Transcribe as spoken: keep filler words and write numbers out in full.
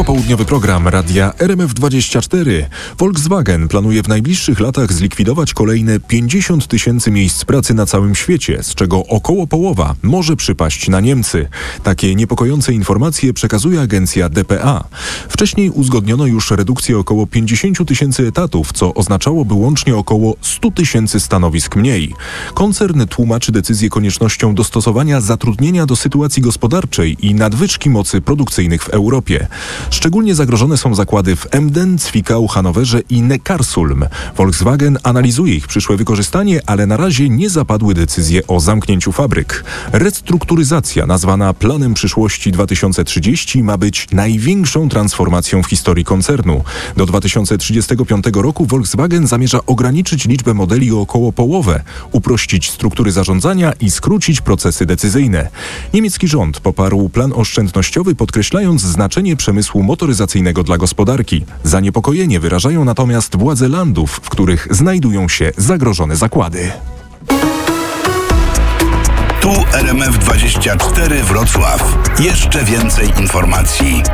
Popołudniowy program Radia R M F dwadzieścia cztery. Volkswagen planuje w najbliższych latach zlikwidować kolejne pięćdziesiąt tysięcy miejsc pracy na całym świecie, z czego około połowa może przypaść na Niemcy. Takie niepokojące informacje przekazuje agencja D P A. Wcześniej uzgodniono już redukcję około pięćdziesiąt tysięcy etatów, co oznaczałoby łącznie około sto tysięcy stanowisk mniej. Koncern tłumaczy decyzję koniecznością dostosowania zatrudnienia do sytuacji gospodarczej i nadwyżki mocy produkcyjnych w Europie. Szczególnie zagrożone są zakłady w Emden, Zwickau, Hanowerze i Neckarsulm. Volkswagen analizuje ich przyszłe wykorzystanie, ale na razie nie zapadły decyzje o zamknięciu fabryk. Restrukturyzacja, nazwana Planem Przyszłości dwa tysiące trzydzieści, ma być największą transformacją w historii koncernu. Do dwa tysiące trzydziestego piątego roku Volkswagen zamierza ograniczyć liczbę modeli o około połowę, uprościć struktury zarządzania i skrócić procesy decyzyjne. Niemiecki rząd poparł plan oszczędnościowy, podkreślając znaczenie przemysłu motoryzacyjnego dla gospodarki. Zaniepokojenie wyrażają natomiast władze landów, w których znajdują się zagrożone zakłady. Tu R M F dwadzieścia cztery Wrocław. Jeszcze więcej informacji.